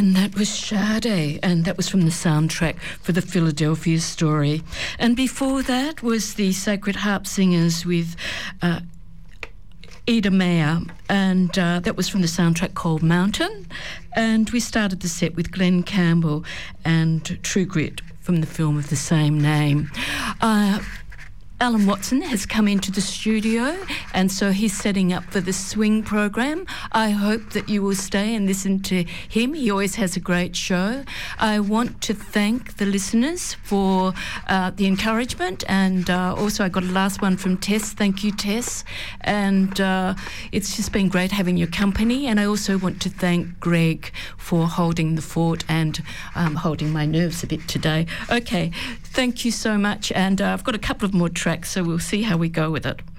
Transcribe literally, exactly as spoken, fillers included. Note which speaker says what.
Speaker 1: And that was Sade, and that was from the soundtrack for the Philadelphia Story. And before that was the Sacred Harp Singers with uh, Ida Meyer, and uh, that was from the soundtrack Cold Mountain. And we started the set with Glenn Campbell and True Grit from the film of the same name. Uh, Alan Watson has come into the studio, and so he's setting up for the swing program. I hope that you will stay and listen to him. He always has a great show. I want to thank the listeners for uh, the encouragement, and uh, also I got a last one from Tess. Thank you, Tess. And uh, it's just been great having your company, and I also want to thank Greg for holding the fort and um, holding my nerves a bit today. Okay, thank you so much, and uh, I've got a couple of more tracks, so we'll see how we go with it.